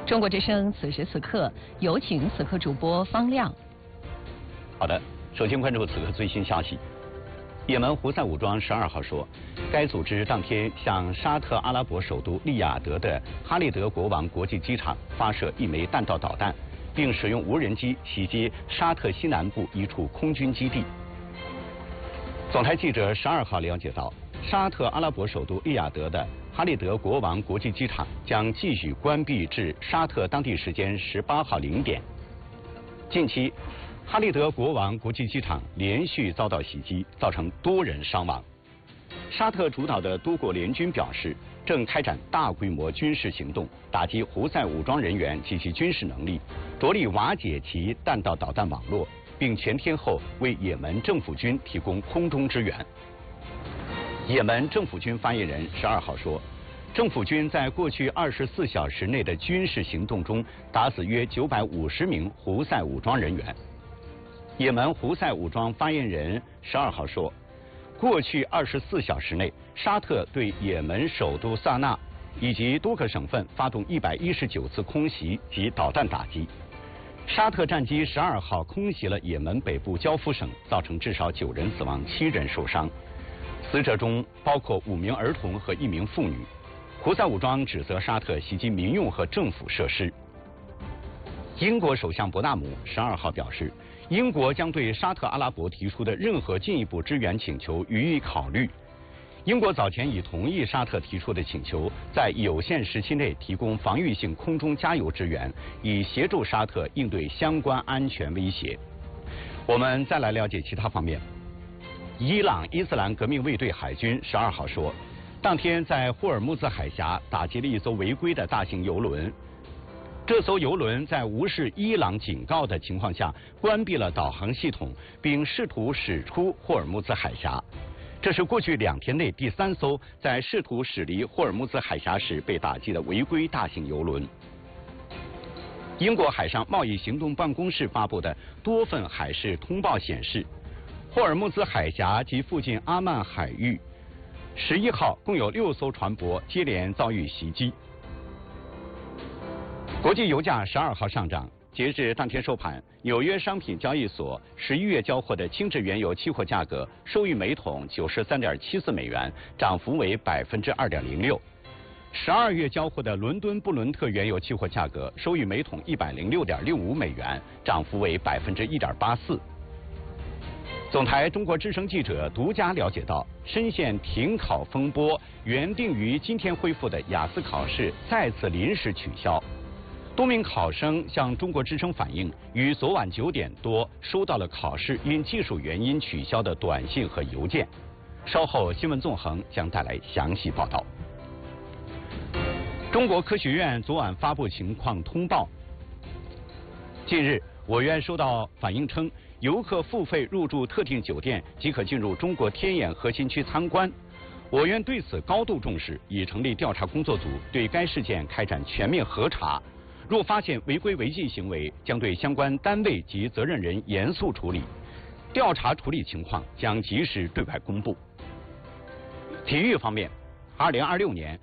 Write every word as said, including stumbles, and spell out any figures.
中国之声此时此刻有请此刻主播方亮。 好的，首先关注此刻最新消息。也门胡塞武装十二号说，该组织当天向沙特阿拉伯首都利雅得的哈利德国王国际机场发射一枚弹道导弹，并使用无人机袭击沙特西南部一处空军基地。总台记者十二号了解到，沙特阿拉伯首都利雅得的哈利德国王国际机场将继续关闭至沙特当地时间十八号零点。近期，哈利德国王国际机场连续遭到袭击，造成多人伤亡。沙特主导的多国联军表示，正开展大规模军事行动，打击胡塞武装人员及其军事能力，着力瓦解其弹道导弹网络，并全天候为也门政府军提供空中支援。也门政府军发言人十二号说，政府军在过去二十四小时内的军事行动中打死约九百五十名胡塞武装人员。也门胡塞武装发言人十二号说，过去二十四小时内，沙特对也门首都萨那以及多个省份发动一百一十九次空袭及导弹打击。沙特战机十二号空袭了也门北部焦夫省，造成至少九人死亡，七人受伤，死者中包括五名儿童和一名妇女。胡塞武装指责沙特袭击民用和政府设施。英国首相伯纳姆十二号表示，英国将对沙特阿拉伯提出的任何进一步支援请求予以考虑。英国早前已同意沙特提出的请求，在有限时期内提供防御性空中加油支援，以协助沙特应对相关安全威胁。我们再来了解其他方面。伊朗伊斯兰革命卫队海军十二号说，当天在霍尔木兹海峡打击了一艘违规的大型油轮。这艘油轮在无视伊朗警告的情况下，关闭了导航系统，并试图驶出霍尔木兹海峡。这是过去两天内第三艘在试图驶离霍尔木兹海峡时被打击的违规大型油轮。英国海上贸易行动办公室发布的多份海事通报显示，霍尔木兹海峡及附近阿曼海域十一号共有六艘船舶接连遭遇袭击。国际油价十二号上涨，截至当天收盘，纽约商品交易所十一月交货的轻质原油期货价格收于每桶九十三点七四美元，涨幅为百分之二点零六。十二月交货的伦敦布伦特原油期货价格收于每桶一百零六点六五美元，涨幅为百分之一点八四。总台中国之声记者独家了解到，深陷停考风波，原定于今天恢复的雅思考试再次临时取消。多名考生向中国之声反映，于昨晚九点多收到了考试因技术原因取消的短信和邮件。稍后新闻纵横将带来详细报道。中国科学院昨晚发布情况通报。近日，我院收到反映称，游客付费入住特定酒店即可进入中国天眼核心区参观。我院对此高度重视，已成立调查工作组，对该事件开展全面核查。若发现违规违纪行为，将对相关单位及责任人严肃处理，调查处理情况将及时对外公布。体育方面，二零二六年